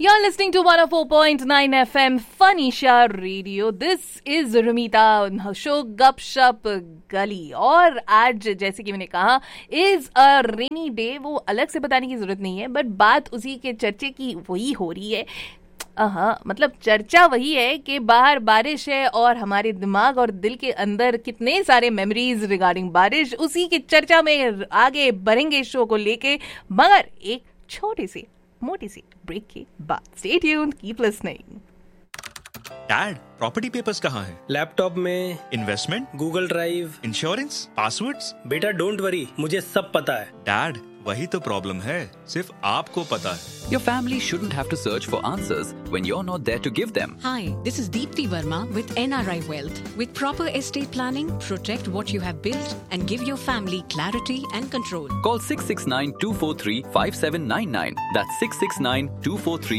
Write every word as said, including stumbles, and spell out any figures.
You're listening to one oh four point nine F M Fanisha Radio. This is Rumita show गपशप गली. और आज जैसे कि मैंने कहा is a rainy day. वो अलग से बताने की जरूरत नहीं है, बट बात उसी के चर्चे की वही हो रही है. हाँ, मतलब चर्चा वही है कि बाहर बारिश है और हमारे दिमाग और दिल के अंदर कितने सारे मेमोरीज रिगार्डिंग बारिश. उसी की चर्चा में आगे बढ़ेंगे शो को लेके, मगर एक छोटी सी मोटी सी ब्रेक के बाद. Stay tuned, keep listening. Dad, property papers कहाँ हैं? लैपटॉप में. Investment? Google drive. Insurance? Passwords? बेटा डोंट वरी, मुझे सब पता है. डैड, वही तो प्रॉब्लम है, सिर्फ आपको पता है. Your family shouldn't have to search for answers when you're not there to give them. Hi, this is Deepti Verma with N R I Wealth. With proper estate planning, protect what you have built and give your family clarity and control. Call six six nine two four three five seven nine nine. That's six six nine two four three